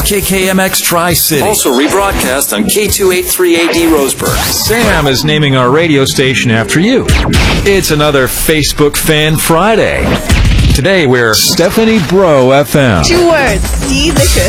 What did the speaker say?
KKMX Tri-City. Also rebroadcast on K283AD Roseburg. Sam is naming our radio station after you. It's another Facebook Fan Friday. Today we're Stephanie Bro FM. 2 words, delicious.